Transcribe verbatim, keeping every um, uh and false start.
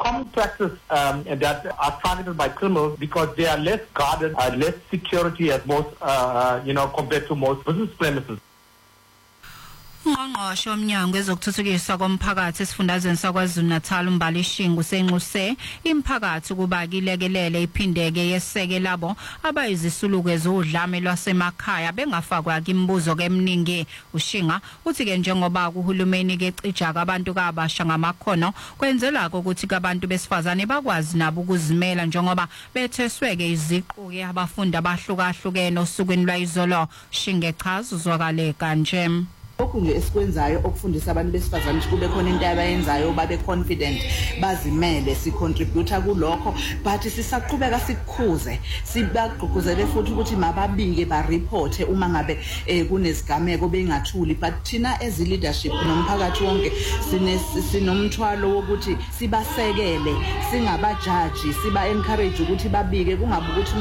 common practice um, that are targeted by criminals because they are less guarded, uh, less security as most, uh, you know, compared to most business premises. Ngqongqoshe womnyango wezokuthuthukiswa komphakathi esifundazweni saKwaZulu-Natal uMbali Shingu senxuse imphakathi kuba kilekelele iphindeke yeseke labo abayizisuluku ezudlame lwasemakhaya bengafakwa kimbuzo keminingi. Ushinga uthi ke njengoba kuhulumeni ke cijaka abantu kabasha ngamakhono kwenzela ukuthi abantu besifazane bakwazi nabo ukuzimela njengoba bethesweke iziqu ke abafundi abahlukahlukene osukwini lwayizolo. Shinga echaza uzwakale kanje. Okunje esikwenzayo okufundisa abantu besifazane ukuthi kube khona into abayenzayo babe confident bazimele si contributor kulokho but sisaqhubeka sikukhuze sibagqugquzele futhi ukuthi mababike ba report uma ngabe kunezigameko bengathuli but thina as leadership nomphakathi wonke sinomthwalo wokuthi sibasekele singabajaji siba encourage ukuthi babike kungabe ukuthi